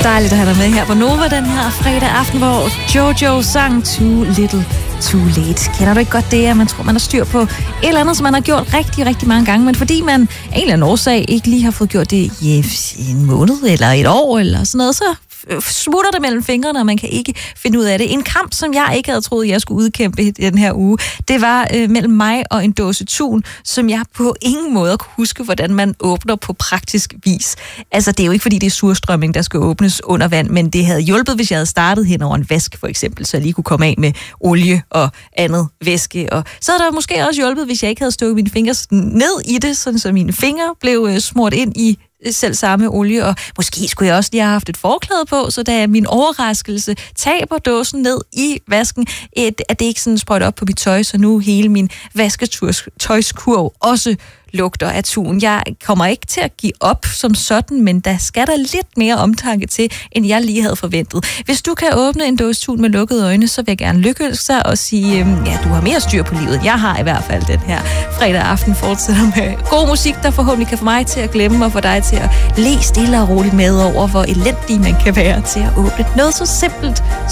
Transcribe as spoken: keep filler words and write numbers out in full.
dejligt at have dig med her på Nova den her fredag aften, hvor Jojo sang Too Little Too Late. Kender du ikke godt det, at man tror, man har styr på et eller andet, som man har gjort rigtig, rigtig mange gange, men fordi man af en eller anden årsag ikke lige har fået gjort det i en måned eller et år eller sådan noget, så smutter det mellem fingrene, og man kan ikke finde ud af det. En kamp, som jeg ikke havde troet, jeg skulle udkæmpe i den her uge, det var øh, mellem mig og en dåse tun, som jeg på ingen måde kunne huske, hvordan man åbner på praktisk vis. Altså, det er jo ikke, fordi det er surstrømning, der skal åbnes under vand, men det havde hjulpet, hvis jeg havde startet hen over en vask, for eksempel, så jeg lige kunne komme af med olie og andet væske. Og så havde der måske også hjulpet, hvis jeg ikke havde stukket mine fingre ned i det, sådan så mine fingre blev øh, smurt ind i selv samme olie, og måske skulle jeg også lige have haft et forklæde på, så da min overraskelse taber dåsen ned i vasken, at det ikke sådan sprøjter op på mit tøj, så nu hele min vasketøjskurv også lugter af tun. Jeg kommer ikke til at give op som sådan, men der skal der lidt mere omtanke til, end jeg lige havde forventet. Hvis du kan åbne en dåse tun med lukkede øjne, så vil jeg gerne lykønske dig og sige, øhm, ja, du har mere styr på livet. Jeg har i hvert fald den her fredag aften fortsætter med god musik, der forhåbentlig kan få mig til at glemme og få dig til at le stille og roligt med over, hvor elendig man kan være til at åbne noget så simpelt